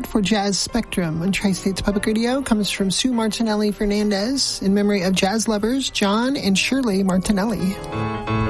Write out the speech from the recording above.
for Jazz Spectrum on Tri-States Public Radio comes from Sue Martinelli Fernandez in memory of jazz lovers John and Shirley Martinelli.